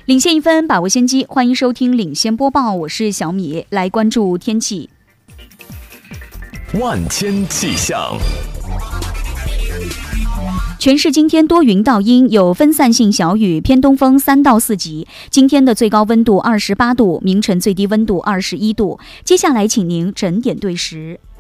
领先一分，把握先机，欢迎收听领先播报，我是小米。来关注天气。 万千气象。 全市今天多云到阴，有分散性小雨，偏东风3到4级。今天的最高温度28度，明晨最低温度21度。接下来请您整点对时。